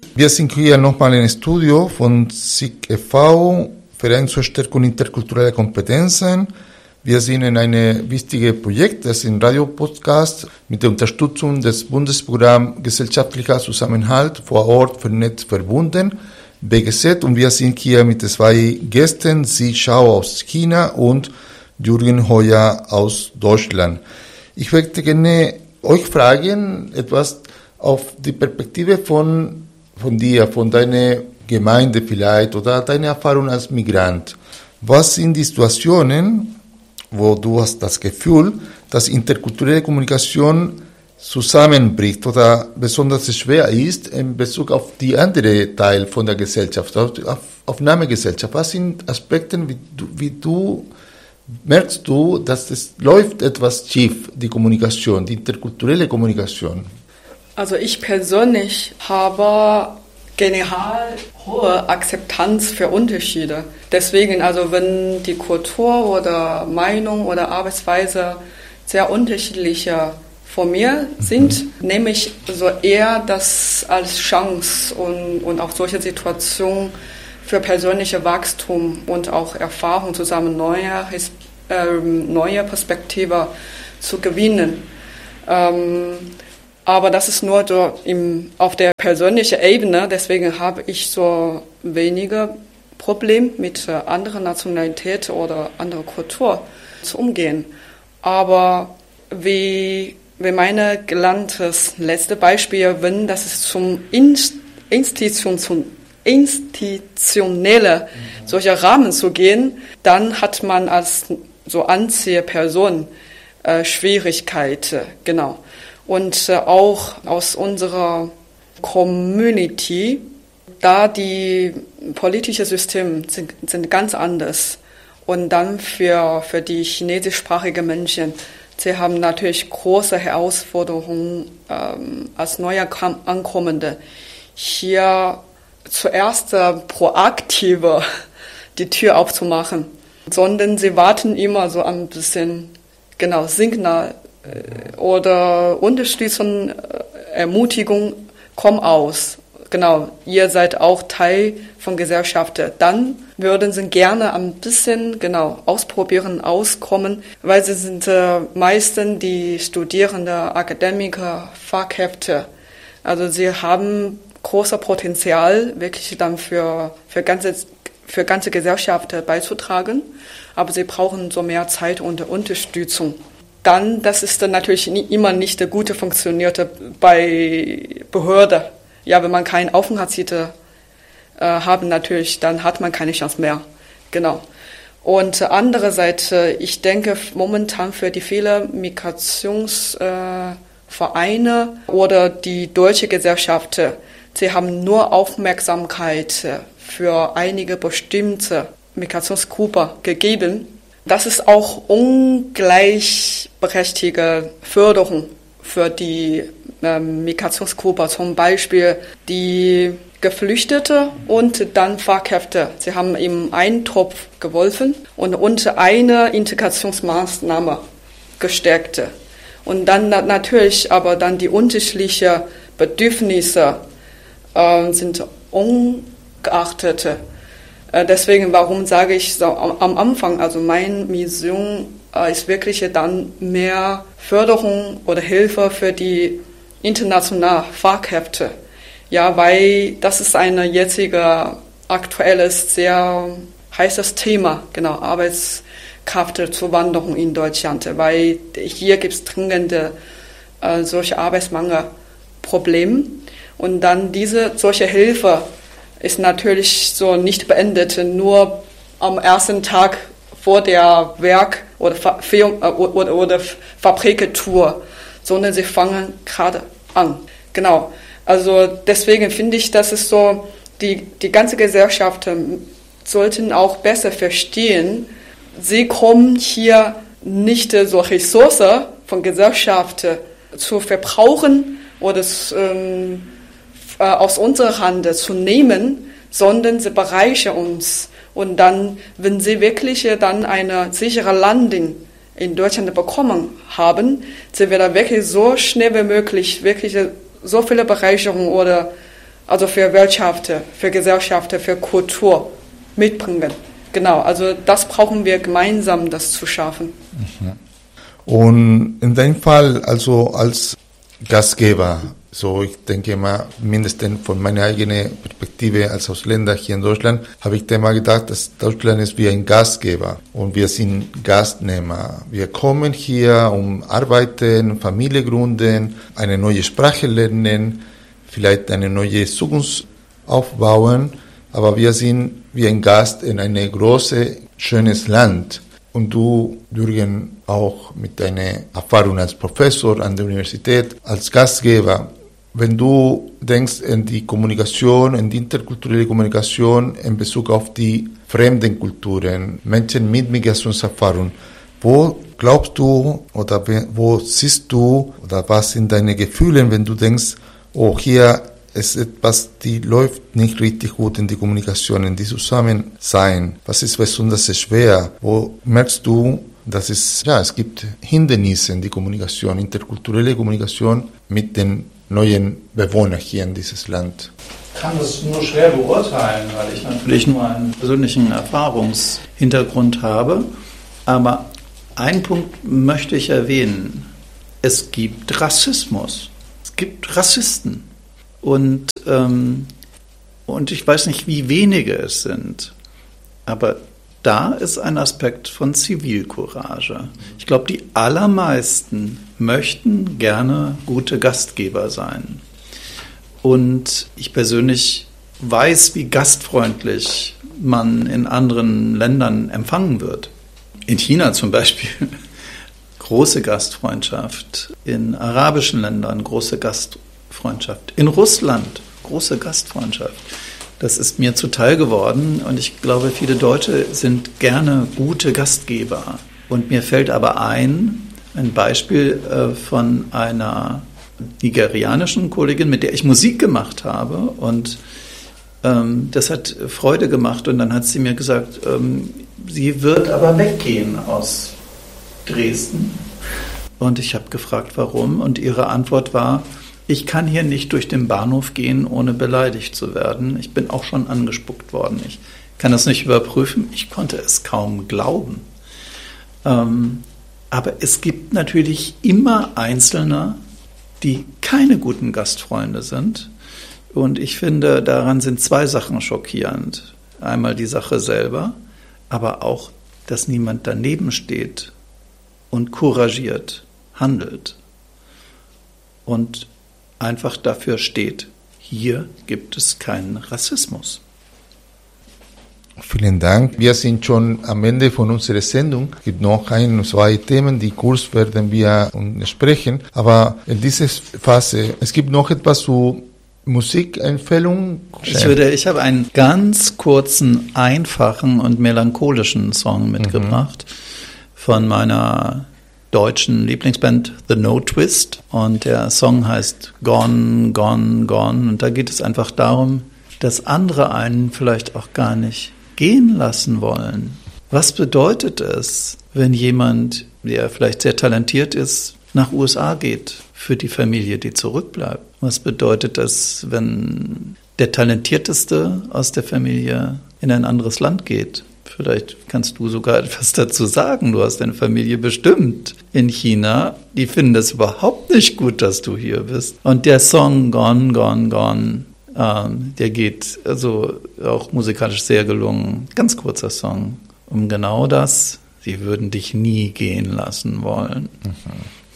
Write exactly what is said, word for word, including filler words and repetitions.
Wir sind hier nochmal im Studio von S I G e V, Verein zur Stärkung interkultureller Kompetenzen. Wir sind in einem wichtigen Projekt, das ist ein Radiopodcast mit der Unterstützung des Bundesprogramms Gesellschaftlicher Zusammenhalt vor Ort vernetzt verbunden, B G Z, und wir sind hier mit zwei Gästen, Xi Shao aus China und Jürgen Heuer aus Deutschland. Ich möchte gerne euch fragen, etwas auf die Perspektive von, von dir, von deiner Gemeinde vielleicht oder deine Erfahrung als Migrant. Was sind die Situationen, wo du hast das Gefühl, dass interkulturelle Kommunikation zusammenbricht oder besonders schwer ist in Bezug auf die andere Teil von der Gesellschaft, auf die Aufnahmegesellschaft? Was sind Aspekte, wie du, wie du merkst du, dass es läuft etwas schief, die Kommunikation, die interkulturelle Kommunikation? Also ich persönlich habe generell hohe Akzeptanz für Unterschiede. Deswegen, also wenn die Kultur oder Meinung oder Arbeitsweise sehr unterschiedliche von mir sind, mhm. nehme ich so eher das als Chance und, und auch solche Situationen für persönliche Wachstum und auch Erfahrung zusammen neue, äh, neue Perspektive zu gewinnen. Ähm, aber das ist nur so im, auf der persönlichen Ebene, deswegen habe ich so weniger Probleme mit äh, anderer Nationalität oder anderer Kultur zu umgehen. Aber wie, wie meine genanntes letzte Beispiel, wenn das ist zum Inst, Institution, zum institutionelle solcher Rahmen zu gehen, dann hat man als so Anziehperson äh, Schwierigkeiten, genau. Und äh, auch aus unserer Community, da die politischen Systeme sind, sind ganz anders. Und dann für, für die chinesischsprachigen Menschen, sie haben natürlich große Herausforderungen ähm, als neue Ankommende. Hier zuerst äh, proaktiver die Tür aufzumachen, sondern sie warten immer so ein bisschen, genau, Signal äh, oder Unterstützung, äh, Ermutigung, komm aus. Genau, ihr seid auch Teil von Gesellschaft. Dann würden sie gerne ein bisschen, genau, ausprobieren, auskommen, weil sie sind äh, meistens die Studierende, Akademiker, Fachkräfte. Also sie haben großer Potenzial, wirklich dann für, für ganze, für ganze Gesellschaft beizutragen. Aber sie brauchen so mehr Zeit und Unterstützung. Dann, das ist dann natürlich nie, immer nicht der gute funktionierte bei Behörden. Ja, wenn man keinen Aufenthaltstitel äh, haben, natürlich, dann hat man keine Chance mehr. Genau. Und andererseits, äh, ich denke momentan für die vielen Migrationsvereine äh, oder die deutsche Gesellschaft, sie haben nur Aufmerksamkeit für einige bestimmte Migrationsgruppen gegeben. Das ist auch ungleichberechtigte Förderung für die ähm, Migrationsgruppe, zum Beispiel die Geflüchtete und dann Fachkräfte. Sie haben im Eintopf geholfen und unter eine Integrationsmaßnahme gestärkt. Und dann natürlich aber dann die unterschiedlichen Bedürfnisse äh, sind ungeachtet. Äh, deswegen, warum sage ich so am, am Anfang, also meine Mission äh, ist wirklich dann mehr Förderung oder Hilfe für die internationalen Fachkräfte. Ja, weil das ist ein jetziger aktuelles, sehr heißes Thema, genau, Arbeitskraftzuwanderung in Deutschland, weil hier gibt es dringende äh, solche Arbeitsmangelprobleme. Und dann diese solche Hilfe ist natürlich so nicht beendet, nur am ersten Tag vor der Werk- oder, oder, oder Fabriktour, sondern sie fangen gerade an. Genau. Also deswegen finde ich, dass es so, die, die ganze Gesellschaft sollten auch besser verstehen, sie kommen hier nicht so Ressourcen von Gesellschaft zu verbrauchen oder ähm, aus unserer Hand zu nehmen, sondern sie bereichern uns. Und dann, wenn sie wirklich dann eine sichere Landung in Deutschland bekommen haben, sie werden wirklich so schnell wie möglich wirklich so viele Bereicherungen oder also für Wirtschaft, für Gesellschaft, für Kultur mitbringen. Genau, also das brauchen wir gemeinsam, das zu schaffen. Und in deinem Fall, also als Gastgeber, so ich denke mal, mindestens von meiner eigenen Perspektive als Ausländer hier in Deutschland, habe ich immer gedacht, dass Deutschland ist wie ein Gastgeber und wir sind Gastnehmer. Wir kommen hier, um arbeiten, Familie gründen, eine neue Sprache lernen, vielleicht eine neue Zukunft aufbauen, aber wir sind wie ein Gast in ein großes, schönes Land. Und du, Jürgen, auch mit deiner Erfahrung als Professor an der Universität, als Gastgeber, wenn du denkst in die Kommunikation, in die interkulturelle Kommunikation in Bezug auf die fremden Kulturen, Menschen mit Migrationserfahrung, wo glaubst du oder wo siehst du oder was sind deine Gefühle, wenn du denkst, oh, hier ist etwas, die läuft nicht richtig gut in die Kommunikation, in die Zusammensein. Was ist besonders schwer? Wo merkst du, dass es, ja, es gibt Hindernisse in die Kommunikation, interkulturelle Kommunikation mit den neuen Bewohnern hier in dieses Land? Ich kann das nur schwer beurteilen, weil ich natürlich nur einen persönlichen Erfahrungshintergrund habe. Aber einen Punkt möchte ich erwähnen. Es gibt Rassismus. Es gibt Rassisten. Und, ähm, und ich weiß nicht, wie wenige es sind. Aber da ist ein Aspekt von Zivilcourage. Ich glaube, die allermeisten möchten gerne gute Gastgeber sein. Und ich persönlich weiß, wie gastfreundlich man in anderen Ländern empfangen wird. In China zum Beispiel große Gastfreundschaft, in arabischen Ländern große Gastfreundschaft, in Russland große Gastfreundschaft. Das ist mir zuteil geworden und ich glaube, viele Deutsche sind gerne gute Gastgeber. Und mir fällt aber ein, ein Beispiel äh, von einer nigerianischen Kollegin, mit der ich Musik gemacht habe und ähm, das hat Freude gemacht und dann hat sie mir gesagt, ähm, sie wird aber weggehen aus Dresden und ich habe gefragt, warum und ihre Antwort war, ich kann hier nicht durch den Bahnhof gehen, ohne beleidigt zu werden. Ich bin auch schon angespuckt worden. Ich kann das nicht überprüfen. Ich konnte es kaum glauben. Ähm, aber es gibt natürlich immer Einzelne, die keine guten Gastfreunde sind. Und ich finde, daran sind zwei Sachen schockierend. Einmal die Sache selber, aber auch, dass niemand daneben steht und couragiert handelt. Und einfach dafür steht, hier gibt es keinen Rassismus. Vielen Dank. Wir sind schon am Ende von unserer Sendung. Es gibt noch ein, zwei Themen, die kurz werden wir sprechen. Aber in dieser Phase, es gibt noch etwas zu Musikempfehlungen. Ich würde, ich habe einen ganz kurzen, einfachen und melancholischen Song mitgebracht mhm. von meiner deutschen Lieblingsband The No Twist und der Song heißt Gone, Gone, Gone und da geht es einfach darum, dass andere einen vielleicht auch gar nicht gehen lassen wollen. Was bedeutet es, wenn jemand, der vielleicht sehr talentiert ist, nach U S A geht für die Familie, die zurückbleibt? Was bedeutet es, wenn der Talentierteste aus der Familie in ein anderes Land geht? Vielleicht kannst du sogar etwas dazu sagen. Du hast deine Familie bestimmt in China. Die finden es überhaupt nicht gut, dass du hier bist. Und der Song Gone, Gone, Gone, ähm, der geht also auch musikalisch sehr gelungen. Ganz kurzer Song. Um genau das. Sie würden dich nie gehen lassen wollen. Mhm.